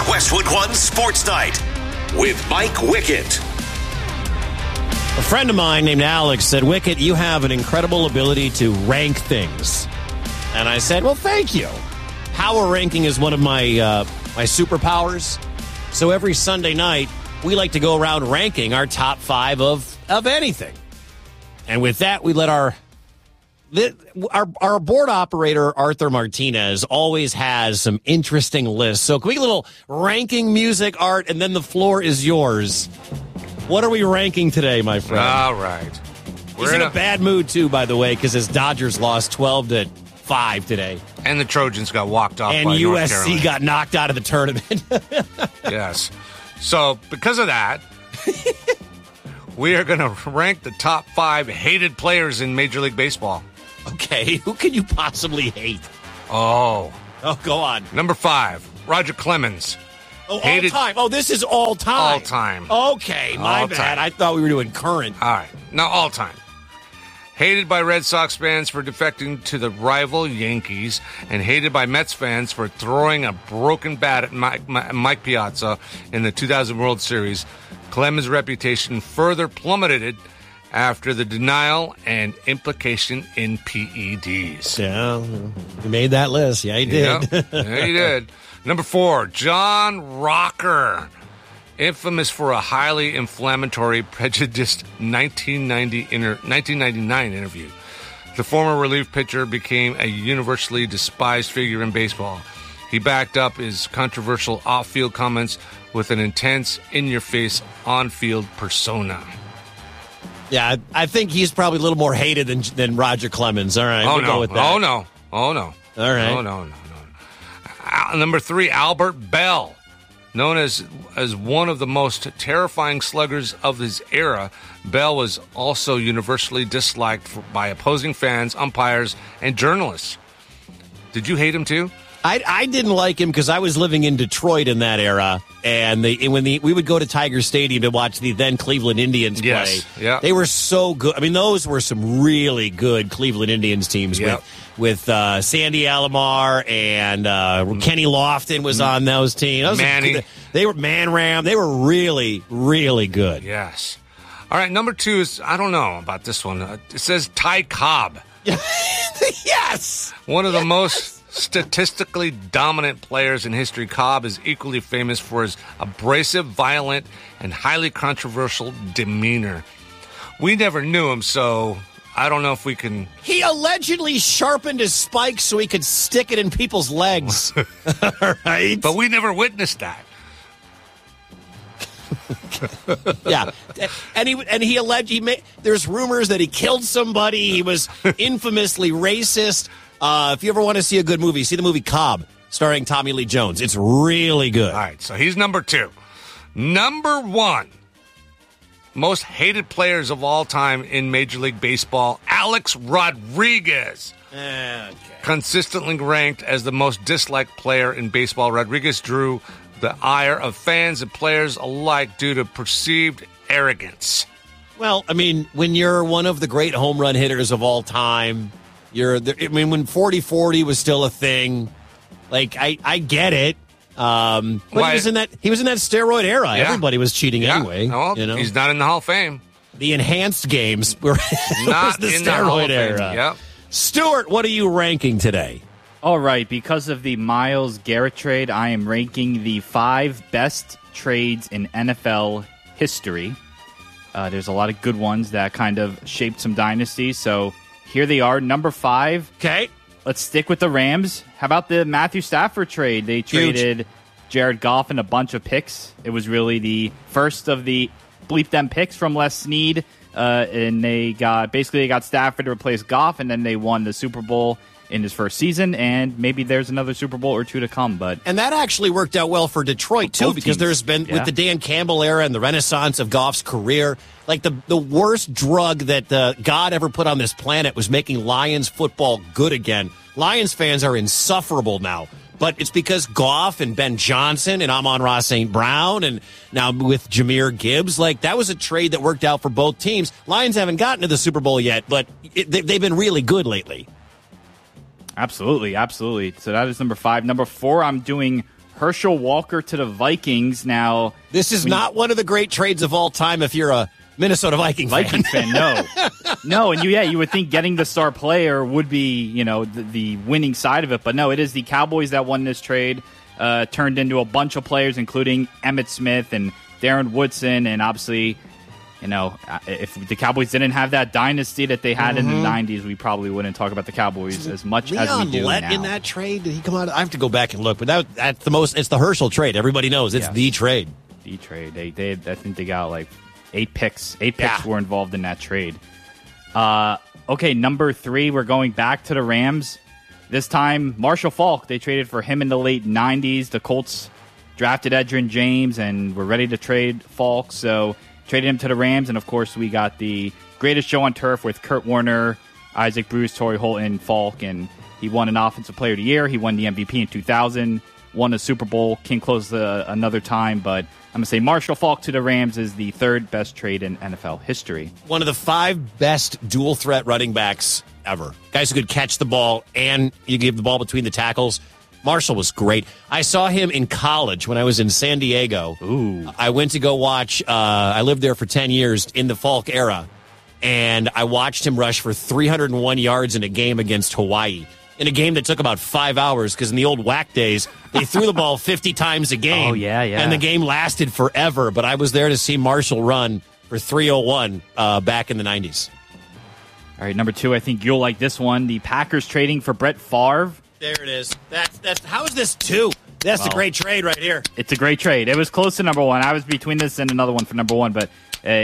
Westwood One Sports Night with Mike Wickett. A friend of mine named Alex said, Wickett, you have an incredible ability to rank things. And I said, well, thank you. Power ranking is one of my superpowers. So every Sunday night, we like to go around ranking our top 5 of anything. And with that, we let our board operator, Arthur Martinez, always has some interesting lists. So can we get a little ranking music, Art, and then the floor is yours. What are we ranking today, my friend? All right. He's in a bad mood, too, by the way, because his Dodgers lost 12-5 today. And the Trojans got walked off and by North USC Carolina. got knocked out of the tournament. Yes. So because of that, we are going to rank the top 5 hated players in Major League Baseball. Okay, who can you possibly hate? Oh, go on. Number 5, Roger Clemens. Oh, Hated- all time. Oh, this is all time. All time. Okay, my All bad. time. I thought we were doing current. All right. Now, all time. Hated by Red Sox fans for defecting to the rival Yankees, and hated by Mets fans for throwing a broken bat at Mike Piazza in the 2000 World Series. Clemens' reputation further plummeted after the denial and implication in PEDs. Yeah, he made that list. Yeah, he did. Yep. Yeah, he did. Number 4, John Rocker. Infamous for a highly inflammatory, prejudiced 1999 interview. The former relief pitcher became a universally despised figure in baseball. He backed up his controversial off-field comments with an intense, in-your-face, on-field persona. Yeah, I think he's probably a little more hated than Roger Clemens. All right, we'll go with that. Oh, no. Oh, no. All right. Oh, no. Number 3, Albert Bell. Known as one of the most terrifying sluggers of his era, Bell was also universally disliked by opposing fans, umpires, and journalists. Did you hate him too? I didn't like him because I was living in Detroit in that era, and we would go to Tiger Stadium to watch the then Cleveland Indians play. Yes, yeah. They were so good. I mean, those were some really good Cleveland Indians teams with Sandy Alomar and Kenny Lofton was on those teams. They were Man Ram. They were really, really good. Yes. All right, number 2 is, I don't know about this one. It says Ty Cobb. Yes! One of the most statistically dominant players in history. Cobb is equally famous for his abrasive, violent, and highly controversial demeanor. We never knew him, so I don't know if we can... He allegedly sharpened his spikes so he could stick it in people's legs. Right? But we never witnessed that. Yeah, and he alleged there's rumors that he killed somebody. He was infamously racist. If you ever want to see a good movie, see the movie Cobb, starring Tommy Lee Jones. It's really good. All right, so he's number 2. Number 1, most hated players of all time in Major League Baseball, Alex Rodriguez. Okay. Consistently ranked as the most disliked player in baseball, Rodriguez drew the ire of fans and players alike due to perceived arrogance. Well, I mean, when you're one of the great home run hitters of all time, when 40-40 was still a thing, like I get it. But he was in that steroid era. Yeah. Everybody was cheating anyway. Well, he's not in the Hall of Fame. The enhanced games were Not the in the Hall of steroid Fame. era. Yep. Stuart, what are you ranking today? All right, because of the Myles Garrett trade, I am ranking the 5 best trades in NFL history. There's a lot of good ones that kind of shaped some dynasties, so here they are. Number 5. Okay. Let's stick with the Rams. How about the Matthew Stafford trade? They traded Jared Goff and a bunch of picks. It was really the first of the bleep them picks from Les Snead, and they got Stafford to replace Goff, and then they won the Super Bowl in his first season, and maybe there's another Super Bowl or 2 to come. And that actually worked out well for Detroit, too, because there's been, with the Dan Campbell era and the renaissance of Goff's career, like the worst drug that God ever put on this planet was making Lions football good again. Lions fans are insufferable now, but it's because Goff and Ben Johnson and Amon-Ra St. Brown and now with Jahmyr Gibbs, like that was a trade that worked out for both teams. Lions haven't gotten to the Super Bowl yet, but they've been really good lately. Absolutely. So that is number 5. Number 4, I'm doing Herschel Walker to the Vikings. Now, this is not one of the great trades of all time if you're a Minnesota Viking fan. No, and you would think getting the star player would be, the winning side of it, but no, it is the Cowboys that won this trade. Turned into a bunch of players, including Emmitt Smith and Darren Woodson, and obviously, if the Cowboys didn't have that dynasty that they had in the 90s, we probably wouldn't talk about the Cowboys as much as we do Leon now. Lett in that trade? Did he come out? I have to go back and look, but that's the most. It's the Herschel trade. Everybody knows it's the trade. The trade. They I think they got like 8 picks. 8 picks were involved in that trade. Okay, number 3, we're going back to the Rams. This time, Marshall Faulk. They traded for him in the late 90s. The Colts drafted Edgerrin James and were ready to trade Faulk, so traded him to the Rams. And, of course, we got the greatest show on turf with Kurt Warner, Isaac Bruce, Torrey Holt, and Faulk. And he won an Offensive Player of the Year. He won the MVP in 2000, won a Super Bowl. King closed another time, but I'm going to say Marshall Faulk to the Rams is the 3rd best trade in NFL history. One of the 5 best dual-threat running backs ever. Guys who could catch the ball and you give the ball between the tackles. Marshall was great. I saw him in college when I was in San Diego. Ooh. I went to go watch, I lived there for 10 years in the Faulk era, and I watched him rush for 301 yards in a game against Hawaii. In a game that took about 5 hours, because in the old WAC days, they threw the ball 50 times a game. Oh, yeah. And the game lasted forever, but I was there to see Marshall run for 301 back in the 90s. All right, number 2, I think you'll like this one. The Packers trading for Brett Favre. There it is. That's how is this 2? That's a great trade right here. It's a great trade. It was close to number 1. I was between this and another one for number 1, but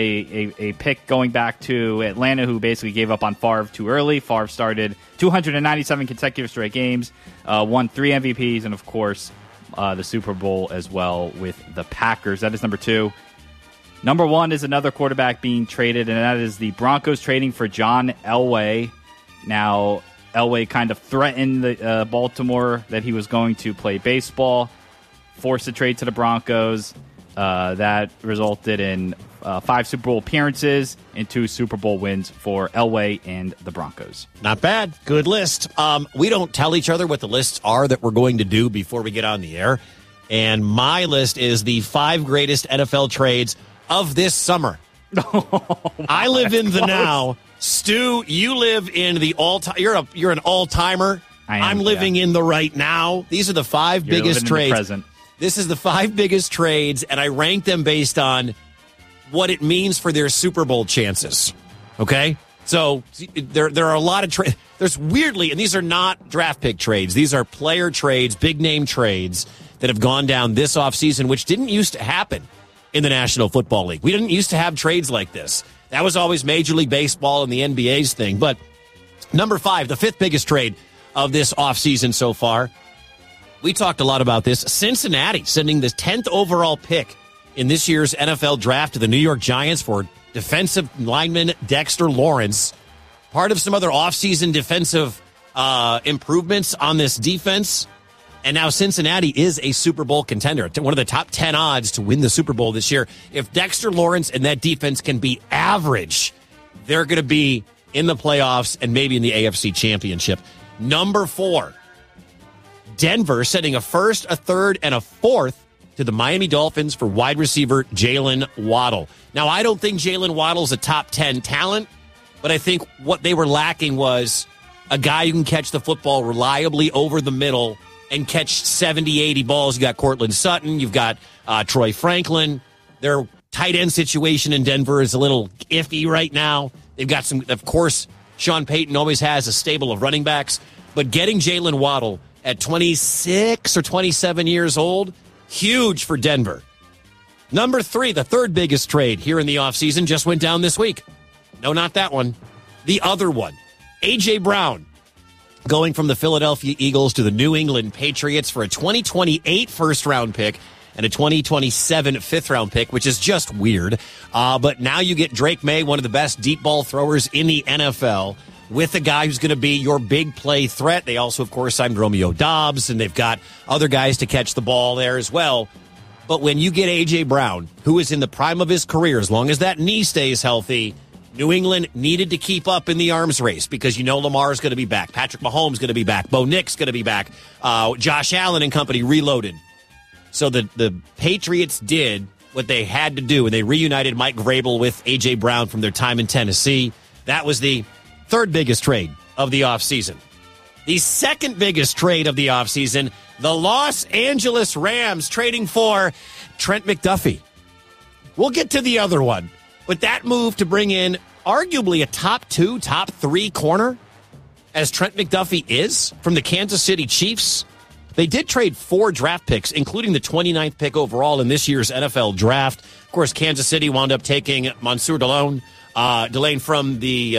a pick going back to Atlanta, who basically gave up on Favre too early. Favre started 297 consecutive straight games, won 3 MVPs, and, of course, the Super Bowl as well with the Packers. That is number 2. Number 1 is another quarterback being traded, and that is the Broncos trading for John Elway. Now, Elway kind of threatened the Baltimore that he was going to play baseball, forced a trade to the Broncos. That resulted in 5 Super Bowl appearances and 2 Super Bowl wins for Elway and the Broncos. Not bad. Good list. We don't tell each other what the lists are that we're going to do before we get on the air. And my list is the 5 greatest NFL trades of this summer. I live in the now. Stu, you live in the all-time. You're an all-timer. I'm living in the right now. These are the 5 biggest trades. This is the 5 biggest trades, and I rank them based on what it means for their Super Bowl chances. Okay? So there are a lot of trades. There's weirdly, and these are not draft pick trades. These are player trades, big-name trades that have gone down this offseason, which didn't used to happen in the National Football League. We didn't used to have trades like this. That was always Major League Baseball and the NBA's thing. But number 5, the 5th biggest trade of this offseason so far. We talked a lot about this. Cincinnati sending the 10th overall pick in this year's NFL draft to the New York Giants for defensive lineman Dexter Lawrence. Part of some other offseason defensive improvements on this defense. And now Cincinnati is a Super Bowl contender, one of the top 10 odds to win the Super Bowl this year. If Dexter Lawrence and that defense can be average, they're going to be in the playoffs and maybe in the AFC Championship. Number 4, Denver sending a 1st, a 3rd, and a 4th to the Miami Dolphins for wide receiver Jalen Waddle. Now, I don't think Jalen Waddle's a top 10 talent, but I think what they were lacking was a guy who can catch the football reliably over the middle and catch 70, 80 balls. You got Cortland Sutton. You've got Troy Franklin. Their tight end situation in Denver is a little iffy right now. They've got some, of course, Sean Payton always has a stable of running backs. But getting Jalen Waddle at 26 or 27 years old, huge for Denver. Number 3, the 3rd biggest trade here in the offseason just went down this week. No, not that one. The other one. A.J. Brown. Going from the Philadelphia Eagles to the New England Patriots for a 2028 first-round pick and a 2027 fifth-round pick, which is just weird. But now you get Drake May, one of the best deep ball throwers in the NFL, with a guy who's going to be your big play threat. They also, of course, signed Romeo Doubs, and they've got other guys to catch the ball there as well. But when you get A.J. Brown, who is in the prime of his career, as long as that knee stays healthy, New England needed to keep up in the arms race because you know Lamar's going to be back. Patrick Mahomes going to be back. Bo Nix going to be back. Josh Allen and company reloaded. So the Patriots did what they had to do, and they reunited Mike Vrabel with A.J. Brown from their time in Tennessee. That was the third biggest trade of the offseason. The second biggest trade of the offseason, the Los Angeles Rams trading for Trent McDuffie. We'll get to the other one, but that move to bring in arguably a top 2, top 3 corner, as Trent McDuffie is, from the Kansas City Chiefs. They did trade 4 draft picks, including the 29th pick overall in this year's NFL draft. Of course, Kansas City wound up taking Mansour Delane from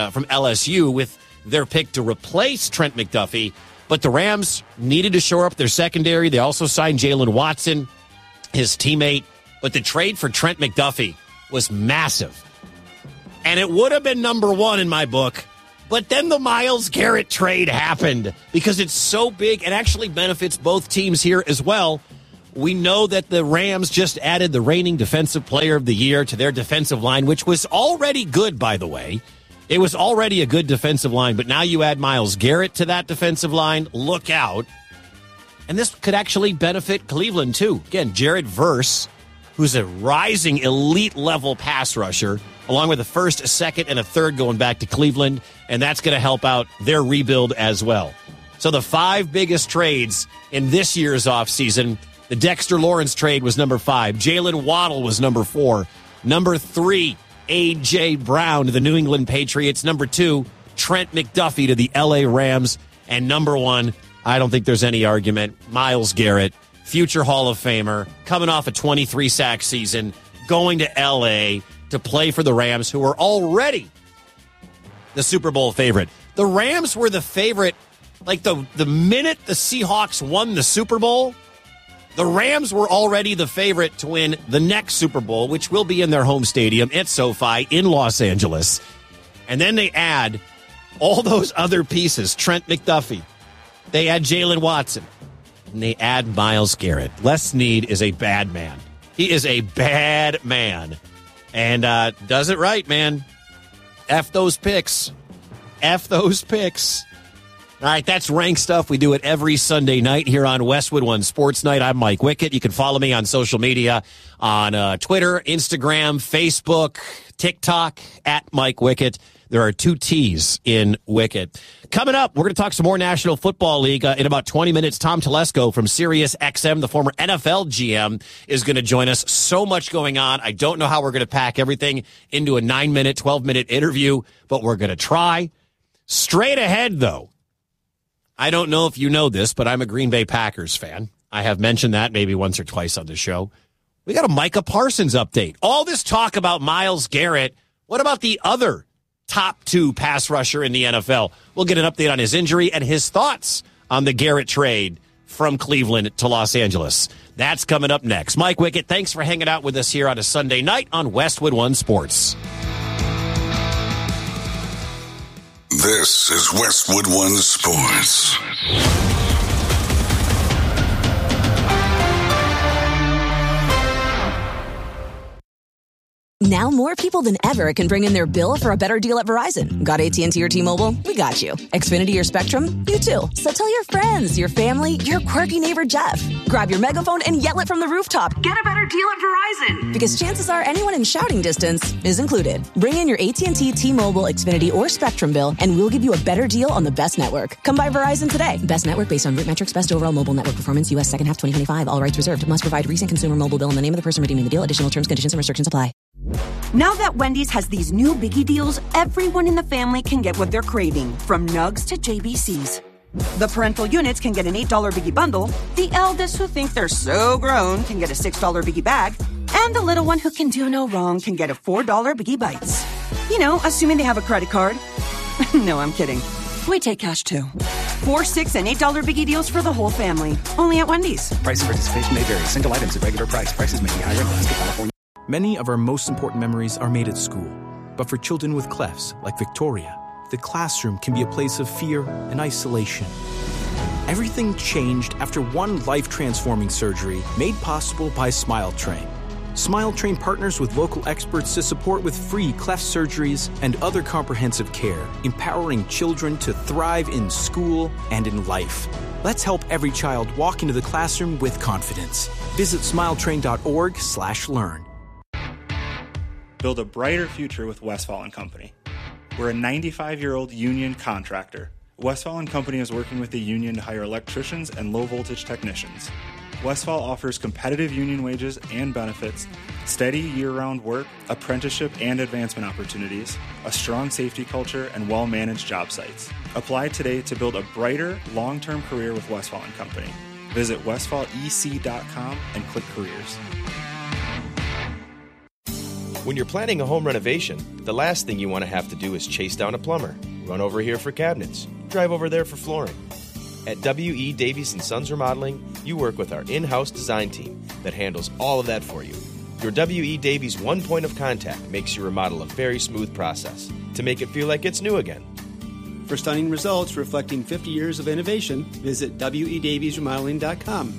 LSU with their pick to replace Trent McDuffie. But the Rams needed to shore up their secondary. They also signed Jalen Watson, his teammate. But the trade for Trent McDuffie was massive. And it would have been number 1 in my book. But then the Myles Garrett trade happened because it's so big and actually benefits both teams here as well. We know that the Rams just added the reigning Defensive Player of the Year to their defensive line, which was already good, by the way. It was already a good defensive line, but now you add Myles Garrett to that defensive line. Look out. And this could actually benefit Cleveland, too. Again, Jared Verse, who's a rising elite-level pass rusher, along with a first, a second, and a third going back to Cleveland, and that's going to help out their rebuild as well. So the 5 biggest trades in this year's offseason, the Dexter Lawrence trade was number 5. Jalen Waddle was number 4. Number 3, A.J. Brown to the New England Patriots. Number 2, Trent McDuffie to the L.A. Rams. And number 1, I don't think there's any argument, Myles Garrett, future Hall of Famer, coming off a 23-sack season, going to L.A., to play for the Rams, who are already the Super Bowl favorite. The Rams were the favorite, like the minute the Seahawks won the Super Bowl, the Rams were already the favorite to win the next Super Bowl, which will be in their home stadium at SoFi in Los Angeles. And then they add all those other pieces, Trent McDuffie. They add Jalen Watson. And they add Myles Garrett. Les Snead is a bad man. He is a bad man. And does it right, man. F those picks. F those picks. All right, that's Rank Stuff. We do it every Sunday night here on Westwood One Sports Night. I'm Mike Wickett. You can follow me on social media on Twitter, Instagram, Facebook, TikTok, at Mike Wickett. There are 2 T's in Wickett. Coming up, we're going to talk some more National Football League in about 20 minutes. Tom Telesco from Sirius XM, the former NFL GM, is going to join us. So much going on. I don't know how we're going to pack everything into a 9-minute, 12-minute interview, but we're going to try. Straight ahead, though, I don't know if you know this, but I'm a Green Bay Packers fan. I have mentioned that maybe once or twice on the show. We got a Micah Parsons update. All this talk about Myles Garrett. What about the other top 2 pass rusher in the NFL? We'll get an update on his injury and his thoughts on the Garrett trade from Cleveland to Los Angeles. That's coming up next. Mike Wickett, thanks for hanging out with us here on a Sunday night on Westwood One Sports. This is Westwood One Sports. Now more people than ever can bring in their bill for a better deal at Verizon. Got AT&T or T-Mobile? We got you. Xfinity or Spectrum? You too. So tell your friends, your family, your quirky neighbor Jeff. Grab your megaphone and yell it from the rooftop. Get a better deal at Verizon. Because chances are anyone in shouting distance is included. Bring in your AT&T, T-Mobile, Xfinity, or Spectrum bill, and we'll give you a better deal on the best network. Come by Verizon today. Best network based on root metrics, best overall mobile network performance, U.S. second half 2025. All rights reserved. Must provide recent consumer mobile bill and the name of the person redeeming the deal. Additional terms, conditions, and restrictions apply. Now that Wendy's has these new biggie deals, everyone in the family can get what they're craving, from nugs to JBCs. The parental units can get an $8 biggie bundle, the eldest who think they're so grown can get a $6 biggie bag, and the little one who can do no wrong can get a $4 biggie bites. You know, assuming they have a credit card. No, I'm kidding. We take cash too. 4, 6, and $8 biggie deals for the whole family. Only at Wendy's. Price and participation may vary. Single items at regular price. Prices may be higher in Alaska, California. Many of our most important memories are made at school. But for children with clefts, like Victoria, the classroom can be a place of fear and isolation. Everything changed after one life-transforming surgery made possible by SmileTrain. SmileTrain partners with local experts to support with free cleft surgeries and other comprehensive care, empowering children to thrive in school and in life. Let's help every child walk into the classroom with confidence. Visit smiletrain.org/learn. Build a brighter future with Westfall & Company. We're a 95-year-old union contractor. Westfall & Company is working with the union to hire electricians and low-voltage technicians. Westfall offers competitive union wages and benefits, steady year-round work, apprenticeship and advancement opportunities, a strong safety culture, and well-managed job sites. Apply today to build a brighter, long-term career with Westfall & Company. Visit westfallec.com and click careers. When you're planning a home renovation, the last thing you want to have to do is chase down a plumber, run over here for cabinets, drive over there for flooring. At W.E. Davies & Sons Remodeling, you work with our in-house design team that handles all of that for you. Your W.E. Davies one point of contact makes your remodel a very smooth process to make it feel like it's new again. For stunning results reflecting 50 years of innovation, visit WEDaviesRemodeling.com.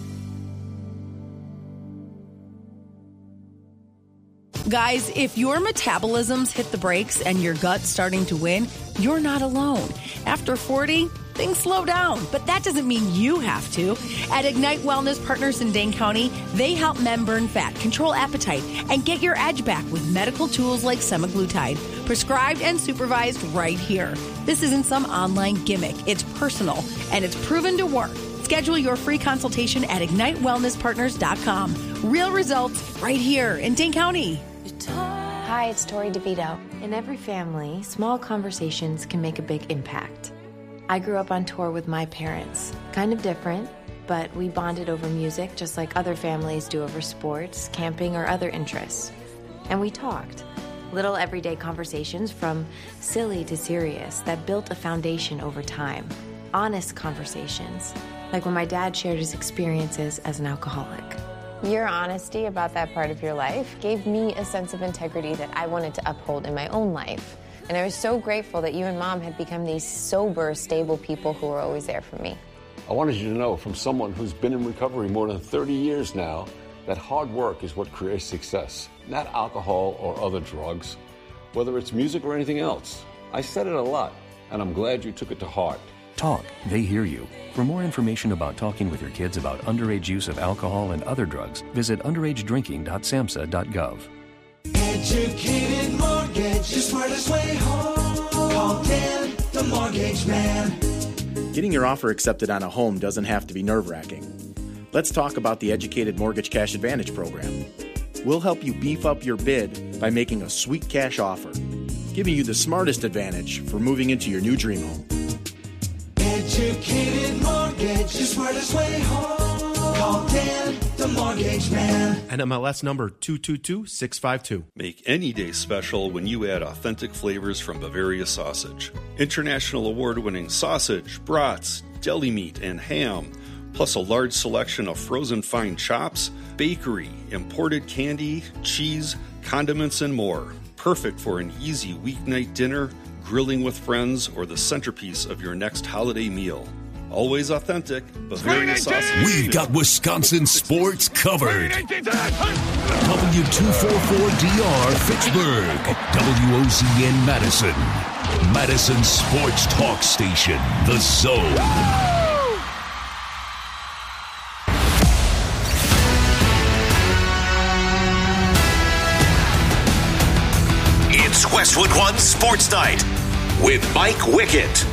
Guys, if your metabolism's hit the brakes and your gut's starting to win, you're not alone. After 40, things slow down, but that doesn't mean you have to. At Ignite Wellness Partners in Dane County, they help men burn fat, control appetite, and get your edge back with medical tools like semaglutide, prescribed and supervised right here. This isn't some online gimmick. It's personal, and it's proven to work. Schedule your free consultation at IgniteWellnessPartners.com. Real results right here in Dane County. Hi, it's Tori DeVito. In every family, small conversations can make a big impact. I grew up on tour with my parents. Kind of different, but we bonded over music just like other families do over sports, camping, or other interests. And we talked. Little everyday conversations from silly to serious that built a foundation over time. Honest conversations, like when my dad shared his experiences as an alcoholic. Your honesty about that part of your life gave me a sense of integrity that I wanted to uphold in my own life. And I was so grateful that you and Mom had become these sober, stable people who were always there for me. I wanted you to know from someone who's been in recovery more than 30 years now that hard work is what creates success, not alcohol or other drugs, whether it's music or anything else. I said it a lot, and I'm glad you took it to heart. Talk, they hear you. For more information about talking with your kids about underage use of alcohol and other drugs, visit underagedrinking.samhsa.gov. Educated Mortgage, the smartest way home. Call Dan, the Mortgage Man. Getting your offer accepted on a home doesn't have to be nerve-wracking. Let's talk about the Educated Mortgage Cash Advantage program. We'll help you beef up your bid by making a sweet cash offer, giving you the smartest advantage for moving into your new dream home. Educated Mortgage, the smartest way home. Call Dan, the Mortgage Man. NMLS number 222652. Make any day special when you add authentic flavors from Bavaria Sausage. International award-winning sausage, brats, deli meat, and ham, plus a large selection of frozen fine chops, bakery, imported candy, cheese, condiments, and more. Perfect for an easy weeknight dinner, grilling with friends, or the centerpiece of your next holiday meal. Always authentic, Bavaria Sausage. We've got Wisconsin sports covered. W244DR Fitchburg, WOZN Madison, Madison Sports Talk Station, The Zone. It's Westwood One Sports Night with Mike Wickett.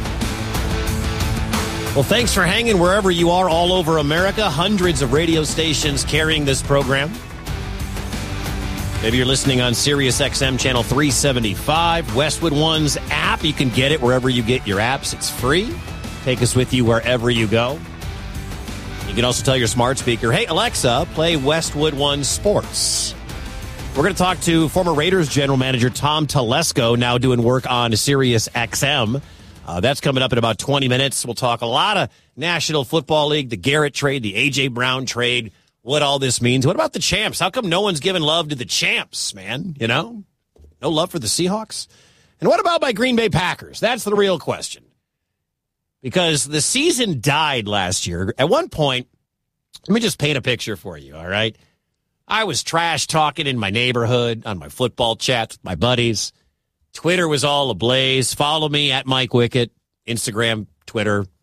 Well, thanks for hanging wherever you are all over America. Hundreds of radio stations carrying this program. Maybe you're listening on Sirius XM channel 375, Westwood One's app. You can get it wherever you get your apps. It's free. Take us with you wherever you go. You can also tell your smart speaker, hey, Alexa, play Westwood One Sports. We're going to talk to former Raiders general manager Tom Telesco, now doing work on Sirius XM. That's coming up in about 20 minutes. We'll talk a lot of National Football League, the Garrett trade, the A.J. Brown trade, what all this means. What about the champs? How come no one's giving love to the champs, man? You know? No love for the Seahawks? And what about my Green Bay Packers? That's the real question. Because the season died last year. At one point, let me just paint a picture for you, all right? I was trash talking in my neighborhood on my football chats with my buddies. Twitter was all ablaze. Follow me at Mike Wickett, Instagram, Twitter,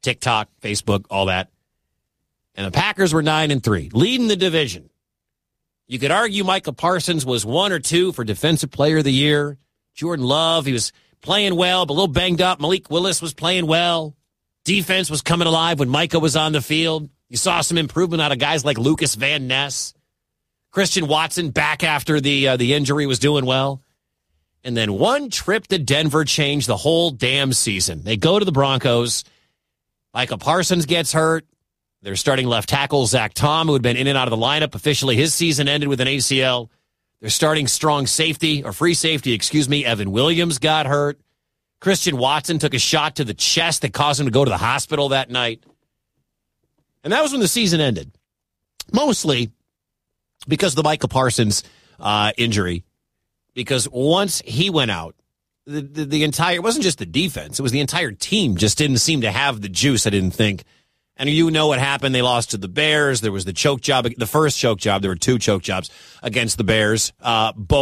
TikTok, Facebook, all that. And the Packers were 9-3, leading the division. You could argue Micah Parsons was 1 or 2 for Defensive Player of the Year. Jordan Love, he was playing well, but a little banged up. Malik Willis was playing well. Defense was coming alive when Micah was on the field. You saw some improvement out of guys like Lucas Van Ness. Christian Watson, back after the injury, was doing well. And then one trip to Denver changed the whole damn season. They go to the Broncos. Micah Parsons gets hurt. Their starting left tackle, Zach Tom, who had been in and out of the lineup, officially his season ended with an ACL. Their starting free safety, Evan Williams got hurt. Christian Watson took a shot to the chest that caused him to go to the hospital that night. And that was when the season ended. Mostly because of the Micah Parsons injury. Because once he went out, the entire, it wasn't just the defense, it was the entire team just didn't seem to have the juice, I didn't think. And you know what happened. They lost to the Bears. There was the choke job, the first choke job. There were 2 choke jobs against the Bears. Both